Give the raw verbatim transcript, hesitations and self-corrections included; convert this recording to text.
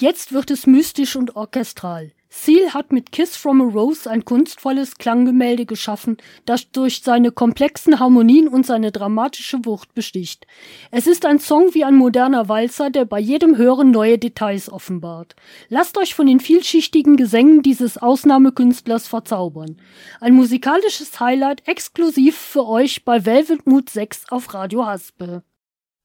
Jetzt wird es mystisch und orchestral. Seal hat mit Kiss from a Rose ein kunstvolles Klanggemälde geschaffen, das durch seine komplexen Harmonien und seine dramatische Wucht besticht. Es ist ein Song wie ein moderner Walzer, der bei jedem Hören neue Details offenbart. Lasst euch von den vielschichtigen Gesängen dieses Ausnahmekünstlers verzaubern. Ein musikalisches Highlight exklusiv für euch bei Velvet Mood sechs auf Radio Haspe.